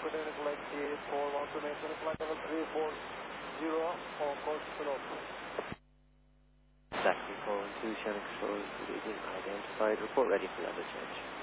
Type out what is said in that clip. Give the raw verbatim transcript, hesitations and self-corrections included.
Academic flight T eight four one two maintain flight level three four zero on course below. Taxi four one two, Shannon Control, identified. Report ready for level change.